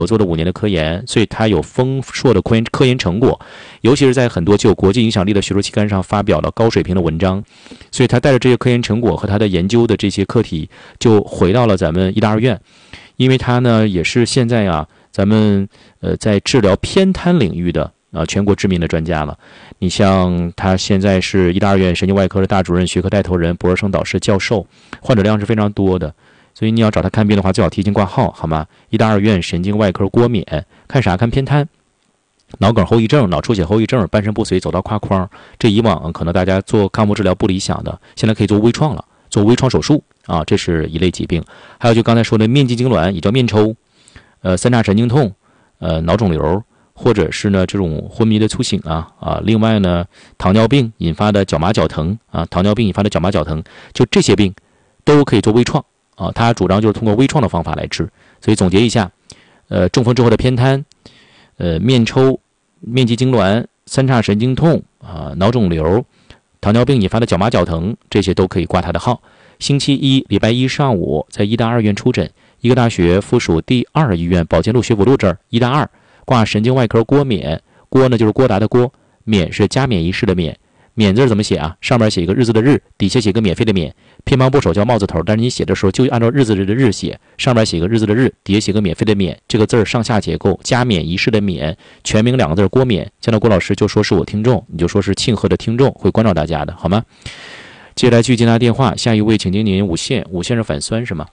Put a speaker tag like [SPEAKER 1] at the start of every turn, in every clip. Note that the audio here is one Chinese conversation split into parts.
[SPEAKER 1] 我做了5年的科研，所以他有丰硕的科研成果，尤其是在很多具有国际影响力的学术期刊上发表了高水平的文章，所以他带着这些科研成果和他的研究的这些课题，就回到了咱们医大2院，因为他呢也是现在啊咱们在治疗偏瘫领域的全国知名的专家了。你像他现在是医大2院神经外科的大主任、学科带头人、博士生导师、教授，患者量是非常多的。所以你要找他看病的话，最好提前挂号，好吗？医大2院神经外科郭冕，看啥？看偏瘫、脑梗后遗症、脑出血后遗症、半身不遂、走道跨框。这以往可能大家做康复治疗不理想的，现在可以做微创了，做微创手术啊，这是一类疾病。还有就刚才说的面肌痉挛，也叫面抽，三叉神经痛，脑肿瘤，或者是呢这种昏迷的苏醒另外呢糖尿病引发的脚麻脚疼糖尿病引发的脚麻脚疼，就这些病都可以做微创。他主张就是通过微创的方法来治，所以总结一下，中风之后的偏瘫，面抽、面肌痉挛、三叉神经痛脑肿瘤、糖尿病引发的脚麻脚疼，这些都可以挂他的号。星期一、礼拜一上午在医大2院出诊，医科大学附属第2医院保健路学府路这儿，医大2挂神经外科郭冕，郭呢就是郭达的郭，冕是加冕仪式的冕。免字怎么写啊？上面写一个日字的日，底下写一个免费的免。偏旁部首叫帽字头，但是你写的时候就按照日字的日写，上面写一个日字的日，底下写个免费的免。这个字上下结构，加冕仪式的冕，全名2个字郭冕。见到郭老师就说是我听众，你就说是庆贺的听众，会关照大家的，好吗？接下来继续接他电话，下一位请接您5线，5线是反酸是吗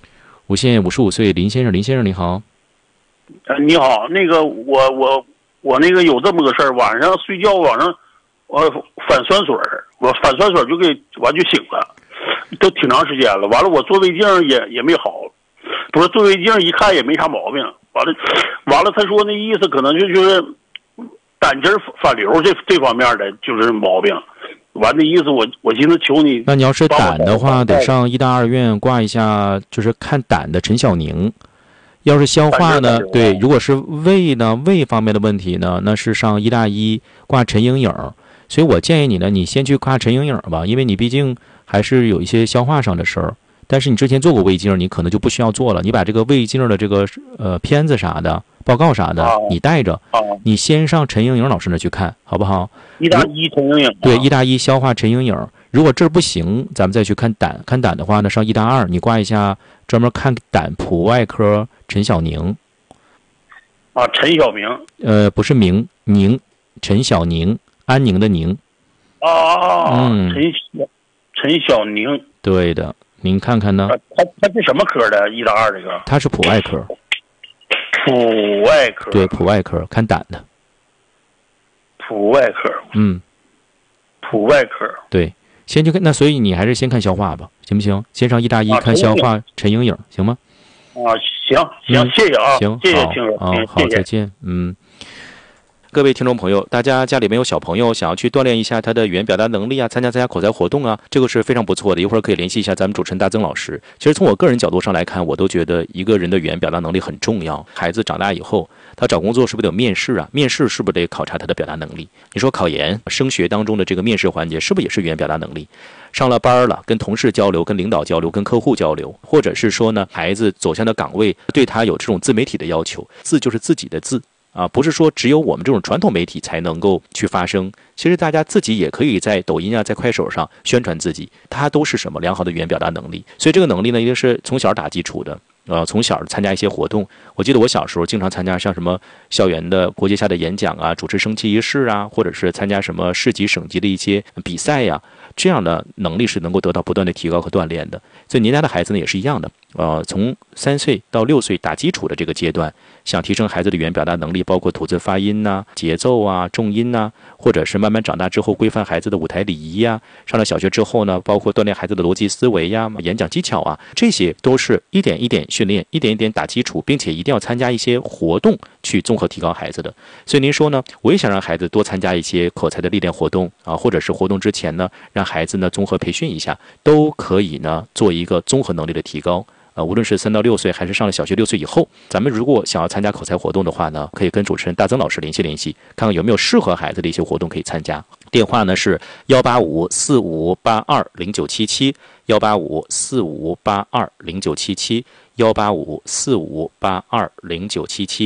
[SPEAKER 1] ？5线55岁林先生，林先生你好。
[SPEAKER 2] 你好，那个我那个有这么个事儿，晚上睡觉我反酸水，我反酸水就完就醒了，都挺长时间了。完了我做胃镜也没好，不是做胃镜一看也没啥毛病。完了他说那意思可能就是胆汁反流这方面的就是毛病。完的意思我寻思求你。
[SPEAKER 1] 那你要是胆的话，得上医大2院挂一下，就是看胆的陈小宁。要是消化呢，对，如果是胃呢，胃方面的问题呢，那是上医大1挂陈莹颖。所以我建议你呢，你先去挂陈莹颖吧，因为你毕竟还是有一些消化上的事儿。但是你之前做过胃镜，你可能就不需要做了。你把这个胃镜的这个片子啥的、报告啥的，你带着，你先上陈莹颖老师那去看，好不好？
[SPEAKER 2] 医大1陈莹颖。
[SPEAKER 1] 对，医大1消化陈莹颖。如果这儿不行，咱们再去看胆。看胆的话呢，上医大2，你挂一下专门看胆普外科陈小宁。
[SPEAKER 2] 陈小明。
[SPEAKER 1] 不是宁，陈小宁。安宁的宁。
[SPEAKER 2] 陈小宁。
[SPEAKER 1] 对的，您看看呢？
[SPEAKER 2] 他是什么科的？医大2这个？
[SPEAKER 1] 他是普外科。
[SPEAKER 2] 普外科。
[SPEAKER 1] 对，普外科看胆的。
[SPEAKER 2] 普外科。普外科。
[SPEAKER 1] 对，先去看。那所以你还是先看消化吧，行不行？先上医大1看消化陈莹颖，行吗？
[SPEAKER 2] 行，谢谢啊。
[SPEAKER 1] 行，
[SPEAKER 2] 谢谢听众。
[SPEAKER 1] 好，再见。各位听众朋友，大家家里面有小朋友想要去锻炼一下他的语言表达能力参加口才活动这个是非常不错的。一会儿可以联系一下咱们主持人大曾老师。其实从我个人角度上来看，我都觉得一个人的语言表达能力很重要。孩子长大以后，他找工作是不是得有面试面试是不是得考察他的表达能力？你说考研、升学当中的这个面试环节，是不是也是语言表达能力？上了班了，跟同事交流、跟领导交流、跟客户交流，或者是说呢，孩子走向的岗位对他有这种自媒体的要求，字就是自己的字。不是说只有我们这种传统媒体才能够去发声，其实大家自己也可以在抖音在快手上宣传自己，它都是什么良好的语言表达能力。所以这个能力呢，一定是从小打基础的。从小参加一些活动，我记得我小时候经常参加像什么校园的国际下的演讲主持升旗仪式或者是参加什么市级省级的一些比赛这样的能力是能够得到不断的提高和锻炼的。所以您家的孩子呢也是一样的，从3岁到6岁打基础的这个阶段，想提升孩子的语言表达能力，包括吐字发音节奏重音或者是慢慢长大之后规范孩子的舞台礼仪上了小学之后呢，包括锻炼孩子的逻辑思维演讲技巧这些都是一点一点训练，一点一点打基础，并且一定要参加一些活动去综合提高孩子的。所以您说呢，我也想让孩子多参加一些口才的历练活动或者是活动之前呢，让孩子呢综合培训一下，都可以呢做一个综合能力的提高。无论是3到6岁还是上了小学6岁以后，咱们如果想要参加口才活动的话呢，可以跟主持人大曾老师联系，看看有没有适合孩子的一些活动可以参加。电话呢是18545820977，18545820977 18545820977。